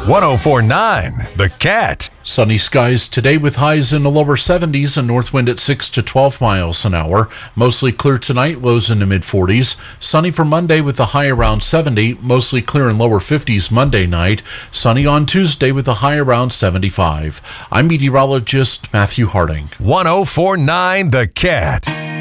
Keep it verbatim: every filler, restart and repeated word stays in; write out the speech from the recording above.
one oh four point nine The Cat. Sunny skies today with highs in the lower seventies and north wind at six to twelve miles an hour. Mostly clear tonight, lows in the mid forties. Sunny for Monday with a high around seventy. Mostly clear in lower fifties Monday night. Sunny on Tuesday with a high around seventy-five. I'm meteorologist Matthew Harding. one oh four point nine The Cat.